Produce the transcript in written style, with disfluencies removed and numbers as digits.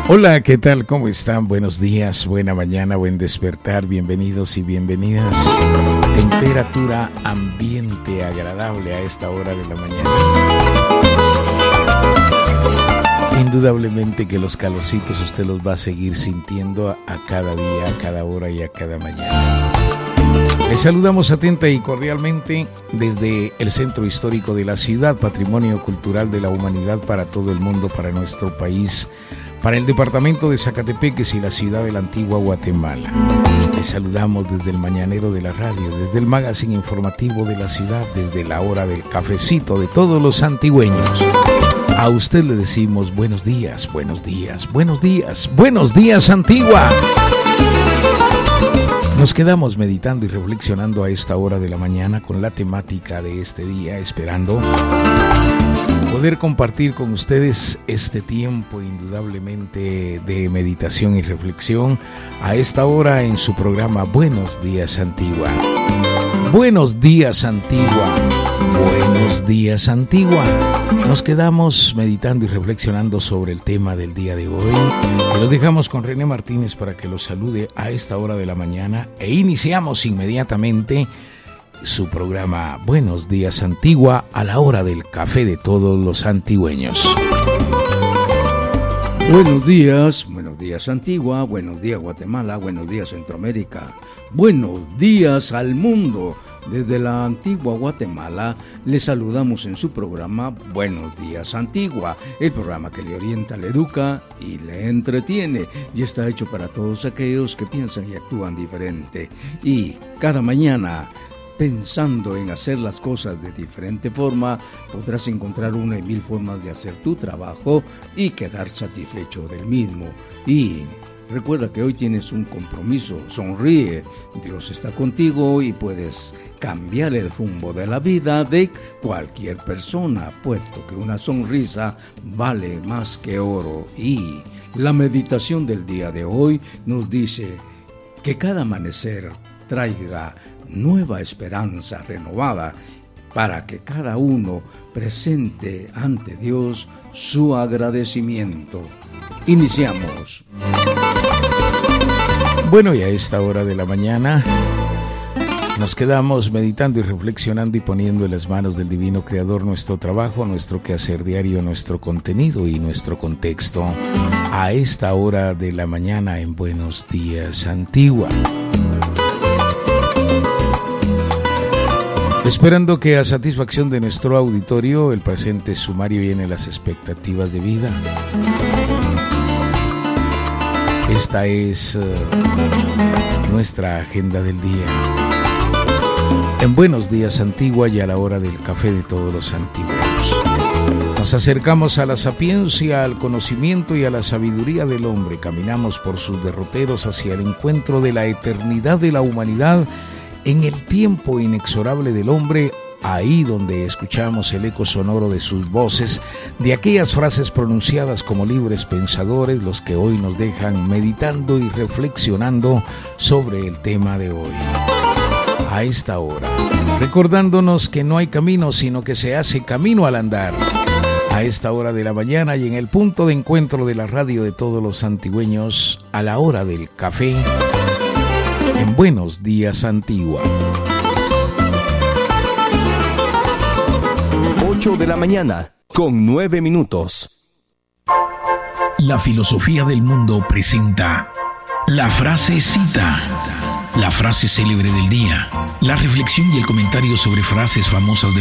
Hola, ¿qué tal? ¿Cómo están? Buenos días, buena mañana, buen despertar, bienvenidos y bienvenidas. Temperatura ambiente agradable a esta hora de la mañana. Indudablemente que los calorcitos usted los va a seguir sintiendo a cada día, a cada hora y a cada mañana. Les saludamos atenta y cordialmente desde el centro histórico de la ciudad, patrimonio cultural de la humanidad para todo el mundo, para nuestro país, para el departamento de Zacatepeques y la ciudad de la antigua Guatemala. Les saludamos desde el mañanero de la radio, desde el magazine informativo de la ciudad, desde la hora del cafecito de todos los antigüeños. A usted le decimos buenos días, buenos días, buenos días, buenos días, Antigua. Nos quedamos meditando y reflexionando a esta hora de la mañana con la temática de este día, esperando poder compartir con ustedes este tiempo indudablemente de meditación y reflexión a esta hora en su programa Buenos Días, Antigua. Buenos días, Antigua. Buenos días, Antigua. Nos quedamos meditando y reflexionando sobre el tema del día de hoy. Y los dejamos con René Martínez para que los salude a esta hora de la mañana e iniciamos inmediatamente su programa Buenos Días, Antigua, a la hora del café de todos los antigüeños. Buenos días Antigua, buenos días Guatemala, buenos días Centroamérica, buenos días al mundo. Desde la antigua Guatemala les saludamos en su programa Buenos Días Antigua, el programa que le orienta, le educa y le entretiene y está hecho para todos aquellos que piensan y actúan diferente. Y cada mañana, pensando en hacer las cosas de diferente forma, podrás encontrar una y mil formas de hacer tu trabajo y quedar satisfecho del mismo. Y recuerda que hoy tienes un compromiso, sonríe, Dios está contigo y puedes cambiar el rumbo de la vida de cualquier persona, puesto que una sonrisa vale más que oro. Y la meditación del día de hoy nos dice que cada amanecer traiga nueva esperanza renovada para que cada uno presente ante Dios su agradecimiento. Iniciamos. Bueno, y a esta hora de la mañana nos quedamos meditando y reflexionando y poniendo en las manos del Divino Creador nuestro trabajo, nuestro quehacer diario, nuestro contenido y nuestro contexto. A esta hora de la mañana en Buenos Días, Antigua. Esperando que a satisfacción de nuestro auditorio el presente sumario llene las expectativas de vida. Esta es nuestra agenda del día. En Buenos Días, Antigua, y a la hora del café de todos los antiguos. Nos acercamos a la sapiencia, al conocimiento y a la sabiduría del hombre. Caminamos por sus derroteros hacia el encuentro de la eternidad de la humanidad en el tiempo inexorable del hombre, ahí donde escuchamos el eco sonoro de sus voces, de aquellas frases pronunciadas como libres pensadores, los que hoy nos dejan meditando y reflexionando sobre el tema de hoy. A esta hora, recordándonos que no hay camino, sino que se hace camino al andar. A esta hora de la mañana y en el punto de encuentro de la radio de todos los antigüeños, a la hora del café, en Buenos Días, Antigua. 8 de la mañana, con 9 minutos. La filosofía del mundo presenta la frase cita, la frase célebre del día, la reflexión y el comentario sobre frases famosas de